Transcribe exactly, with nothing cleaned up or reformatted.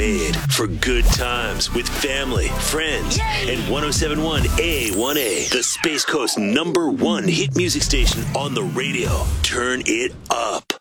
made for good times with family, friends, and one oh seven point one A one A, the Space Coast number one hit music station on the radio. Turn it up.